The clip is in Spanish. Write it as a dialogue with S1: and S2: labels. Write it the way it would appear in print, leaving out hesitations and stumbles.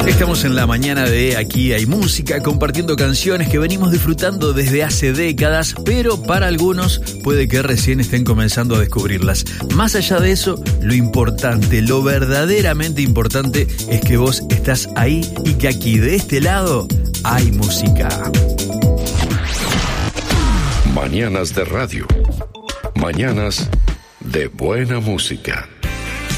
S1: Estamos en la mañana de Aquí hay música, compartiendo canciones que venimos disfrutando desde hace décadas, pero para algunos puede que recién estén comenzando a descubrirlas. Más allá de eso, lo importante, lo verdaderamente importante es que vos estás ahí y que aquí de este lado hay música.
S2: Mañanas de radio. Mañanas de buena música.